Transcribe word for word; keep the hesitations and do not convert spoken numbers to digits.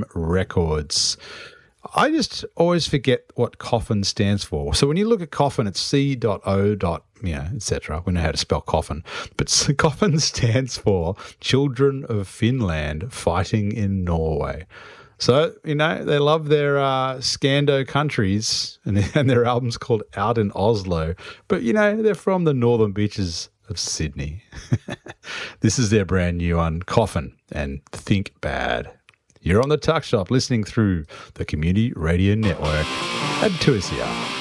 M Records. I just always forget what coffin stands for. So when you look at coffin, it's C O, you know, et cetera. We know how to spell coffin. But coffin stands for Children of Finland Fighting in Norway. So, you know, they love their uh, Scando countries, and, and their album's called Out in Oslo. But, you know, they're from the northern beaches of Sydney. This is their brand new one, Coffin and Think Bad. You're on the Tuck Shop listening through the Community Radio Network at two S E R.